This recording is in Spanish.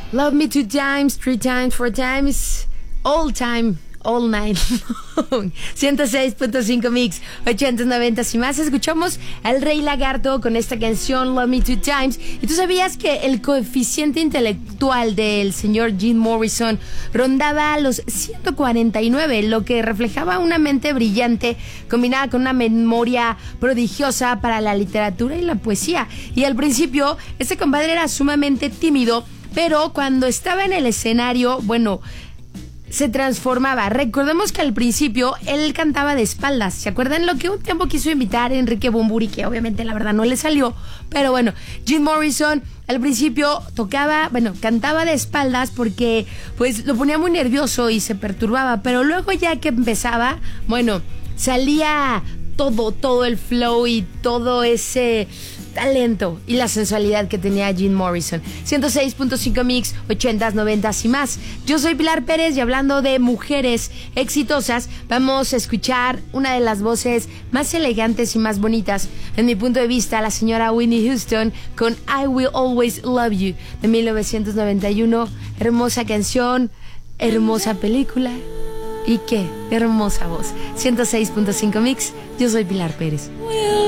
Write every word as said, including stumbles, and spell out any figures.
Love me two times, three times, four times, all time, all night. ciento seis punto cinco Mix, ochentas, noventas y más. Escuchamos al Rey Lagarto con esta canción Love Me Two Times. ¿Y tú sabías que el coeficiente intelectual del señor Jim Morrison rondaba los ciento cuarenta y nueve, lo que reflejaba una mente brillante combinada con una memoria prodigiosa para la literatura y la poesía? Y al principio este compadre era sumamente tímido, pero cuando estaba en el escenario, bueno, se transformaba. Recordemos que al principio él cantaba de espaldas. ¿Se acuerdan lo que un tiempo quiso invitar a Enrique Bunbury, que obviamente la verdad no le salió? Pero bueno, Jim Morrison al principio tocaba, bueno, cantaba de espaldas porque pues lo ponía muy nervioso y se perturbaba, pero luego ya que empezaba, bueno, salía todo, todo el flow y todo ese talento y la sensualidad que tenía Jim Morrison. ciento seis punto cinco Mix, ochentas, noventas y más. Yo soy Pilar Pérez y hablando de mujeres exitosas, vamos a escuchar una de las voces más elegantes y más bonitas, en mi punto de vista, la señora Whitney Houston con I Will Always Love You de mil novecientos noventa y uno. Hermosa canción, hermosa película y qué hermosa voz. ciento seis punto cinco Mix, yo soy Pilar Pérez.